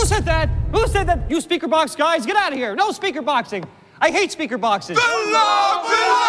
said that? Who said that? You speaker box guys, get out of here. No speaker boxing. I hate speaker boxes. The law will